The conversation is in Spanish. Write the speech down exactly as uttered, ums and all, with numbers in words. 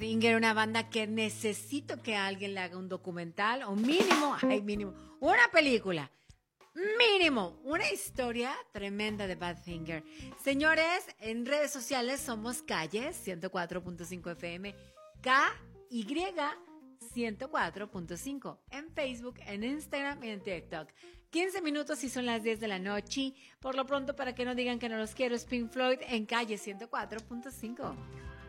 Finger, una banda que necesito que alguien le haga un documental o mínimo, ay, mínimo, una película. Mínimo, una historia tremenda de Badfinger. Señores, en redes sociales somos Calles ciento cuatro punto cinco F M, K Y ciento cuatro punto cinco, en Facebook, en Instagram y en TikTok. quince minutos y son las diez de la noche. Por lo pronto, para que no digan que no los quiero, es Pink Floyd en Calle ciento cuatro punto cinco.